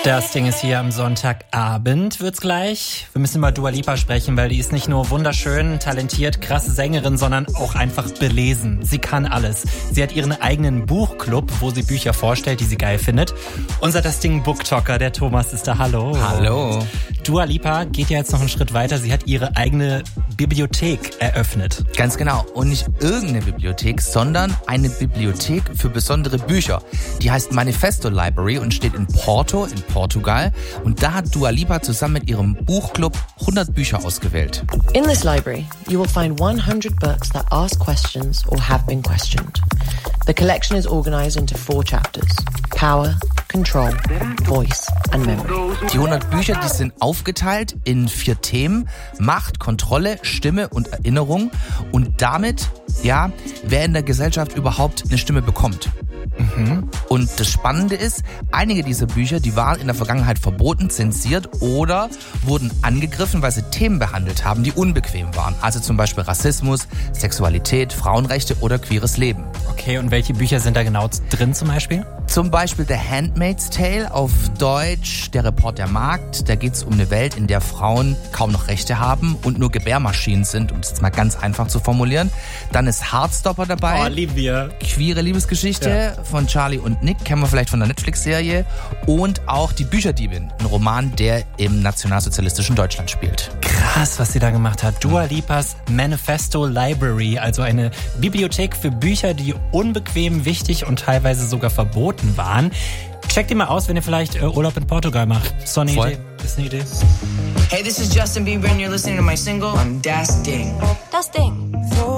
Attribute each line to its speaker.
Speaker 1: Das Ding ist hier am Sonntagabend, wird's gleich. Wir müssen über Dua Lipa sprechen, weil die ist nicht nur wunderschön, talentiert, krasse Sängerin, sondern auch einfach belesen. Sie kann alles. Sie hat ihren eigenen Buchclub, wo sie Bücher vorstellt, die sie geil findet. Unser Das Ding Booktalker, der Thomas, ist da. Hallo.
Speaker 2: Hallo.
Speaker 1: Dua Lipa geht ja jetzt noch einen Schritt weiter. Sie hat ihre eigene Bibliothek eröffnet.
Speaker 2: Ganz genau. Und nicht irgendeine Bibliothek, sondern eine Bibliothek für besondere Bücher. Die heißt Manifesto Library und steht in Porto, in Portugal. Und da hat Dua Lipa zusammen mit ihrem Buchclub 100 Bücher ausgewählt.
Speaker 3: In this library, you will find 100 books that ask questions or have been questioned. The collection is organized into 4 chapters: Power, Control, Voice and Memory.
Speaker 2: Die 100 Bücher, die sind aufgeteilt in 4 Themen: Macht, Kontrolle, Stimme und Erinnerung. Und damit, ja, wer in der Gesellschaft überhaupt eine Stimme bekommt. Und das Spannende ist, einige dieser Bücher, die waren in der Vergangenheit verboten, zensiert oder wurden angegriffen, weil sie Themen behandelt haben, die unbequem waren. Also zum Beispiel Rassismus, Sexualität, Frauenrechte oder queeres Leben.
Speaker 1: Okay, und welche Bücher sind da genau drin zum Beispiel?
Speaker 2: Zum Beispiel The Handmaid's Tale, auf Deutsch Der Report der Magd. Da geht es um eine Welt, in der Frauen kaum noch Rechte haben und nur Gebärmaschinen sind, um es jetzt mal ganz einfach zu formulieren. Dann ist Heartstopper dabei.
Speaker 1: Oh, lieben wir.
Speaker 2: Queere Liebesgeschichte von Charlie und Nick, kennen wir vielleicht von der Netflix-Serie. Und auch Die Bücherdiebin, ein Roman, der im nationalsozialistischen Deutschland spielt.
Speaker 1: Krass, was sie da gemacht hat. Dua Lipas Manifesto Library, also eine Bibliothek für Bücher, die unbequem, wichtig und teilweise sogar verboten waren. Checkt die mal aus, wenn ihr vielleicht Urlaub in Portugal macht. So eine Idee. Ist eine Idee.
Speaker 4: Hey, this is Justin Bieber and you're listening to my single, Das Ding.
Speaker 5: Das Ding.